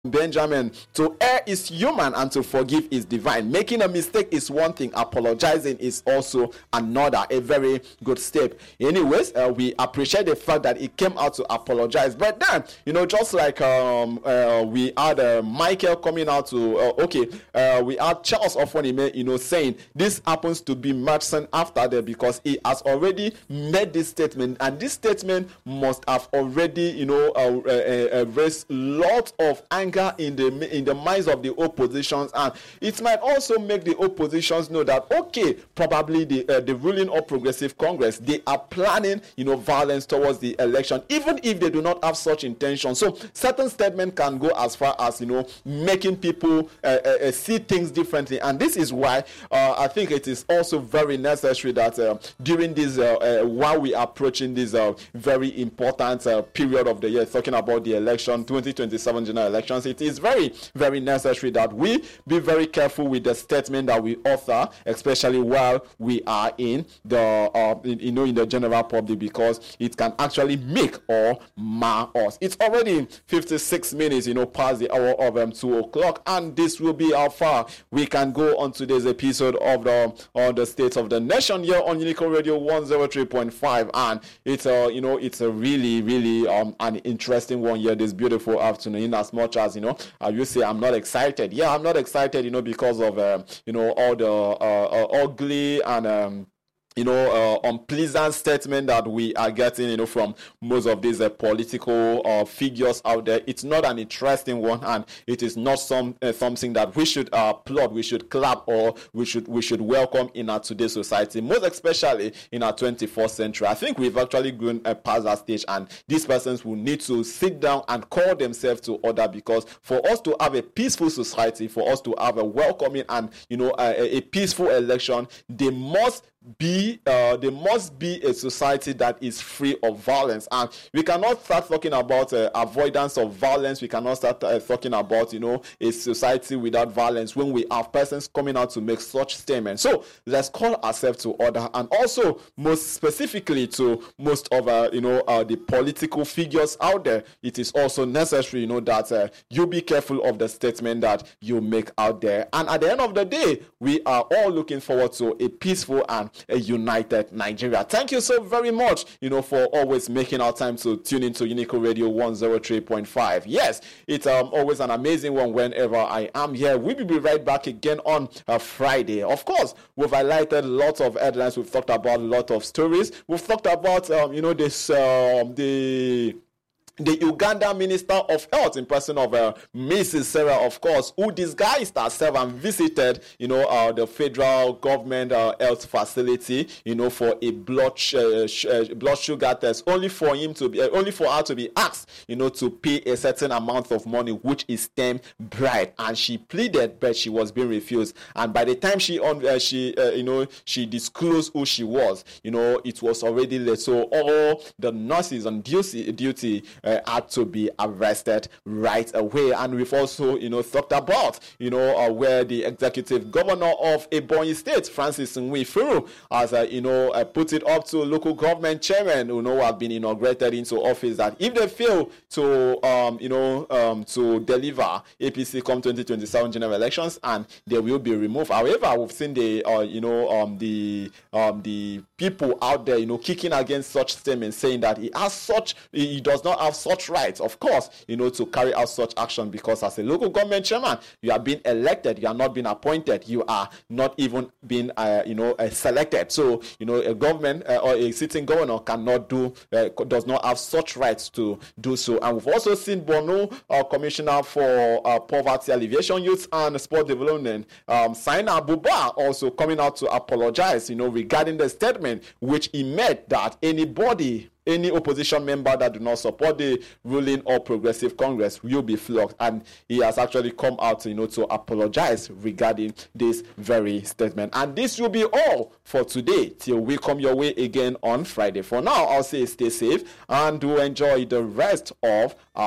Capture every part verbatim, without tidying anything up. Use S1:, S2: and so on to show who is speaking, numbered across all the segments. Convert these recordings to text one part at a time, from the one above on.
S1: Benjamin, to err is human and to forgive is divine. Making a mistake is one thing, apologizing is also another. A very good step. Anyways, uh, we appreciate the fact that he came out to apologize. But then, you know, just like um, uh, we had uh, Michael coming out to, uh, okay, uh, we had Charles Ofonime, you know, saying this happens to be Merson after that because he has already made this statement, and this statement must have already, you know, uh, uh, uh, raised lots of anger in the in the minds of the oppositions, and it might also make the oppositions know that okay, probably the uh, the ruling or Progressive Congress, they are planning, you know, violence towards the election, even if they do not have such intention. So certain statements can go as far as, you know, making people uh, uh, see things differently, and this is why uh, I think it is also very necessary that uh, during this uh, uh, while we are approaching this uh, very important uh, period of the year, talking about the election, twenty twenty-seven general elections, it is very, very necessary that we be very careful with the statement that we author, especially while we are in the, uh, in, you know, in the general public, because it can actually make or mar us. It's already fifty-six minutes, you know, past the hour of um, two o'clock, and this will be how far we can go on today's episode of the on the State of the Nation here on Unico Radio one oh three point five, and it's a, uh, you know, it's a really, really um an interesting one here this beautiful afternoon. As much as, you know, uh, you say I'm not excited. Yeah, I'm not excited, you know, because of um, you know, all the uh, uh, ugly and um, you know, uh, unpleasant statement that we are getting, you know, from most of these uh, political uh, figures out there. It's not an interesting one, and it is not some uh, something that we should uh, applaud, we should clap, or we should we should welcome in our today's society, most especially in our twenty-first century. I think we've actually grown uh, past that stage, and these persons will need to sit down and call themselves to order, because for us to have a peaceful society, for us to have a welcoming and, you know, a, a peaceful election, they must be uh, there must be a society that is free of violence, and we cannot start talking about uh, avoidance of violence. We cannot start uh, talking about, you know, a society without violence when we have persons coming out to make such statements. So let's call ourselves to order, and also most specifically to most of uh, you know uh, the political figures out there. It is also necessary, you know, that uh, you be careful of the statement that you make out there. And at the end of the day, we are all looking forward to a peaceful and a united Nigeria. Thank you so very much, you know, for always making our time to tune into Unico Radio one oh three point five. Yes, it's um, always an amazing one whenever I am here. We will be right back again on a Friday. Of course, we've highlighted lots of headlines. We've talked about a lot of stories. We've talked about, um, you know, this, um, the... the Uganda Minister of Health in person of uh, Missus Sarah, of course, who disguised herself and visited, you know, uh, the federal government uh, health facility, you know, for a blood sh- uh, sh- uh, blood sugar test, only for him to be, uh, only for her to be asked, you know, to pay a certain amount of money, which is termed bribe, and she pleaded, but she was being refused. And by the time she on, uh, she, uh, you know, she disclosed who she was, you know, it was already late. So all the nurses on duty, duty. Uh, had to be arrested right away. And we've also, you know, talked about, you know, uh, where the executive governor of Ebonyi State, Francis Nwifuru, has, uh, you know, uh, put it up to local government chairmen, who know have been inaugurated into office, that if they fail to, um, you know, um, to deliver A P C come twenty twenty-seven general elections, and they will be removed. However, we've seen the, uh, you know, um, the, um, the people out there, you know, kicking against such statements, saying that he has such, he does not have such rights, of course, you know, to carry out such action, because as a local government chairman, you are being elected, you are not being appointed, you are not even being, uh, you know, uh, selected. So, you know, a government uh, or a sitting governor cannot do, uh, does not have such rights to do so. And we've also seen Borno uh, Commissioner for uh, Poverty Alleviation, Youth and Sport Development, um, Saina Buba, also coming out to apologize, you know, regarding the statement which he made that anybody, any opposition member that do not support the ruling or Progressive Congress will be flogged. And he has actually come out, you know, to apologize regarding this very statement. And this will be all for today till we come your way again on Friday. For now, I'll say stay safe and do enjoy the rest of our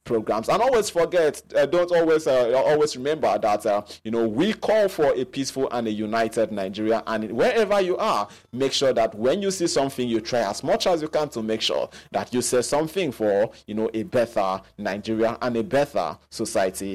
S1: programs. And always forget, uh, don't always uh, always remember that uh, you know we call for a peaceful and a united Nigeria. And wherever you are, make sure that when you see something, you try as much as you can to make sure that you say something for you know a better Nigeria and a better society.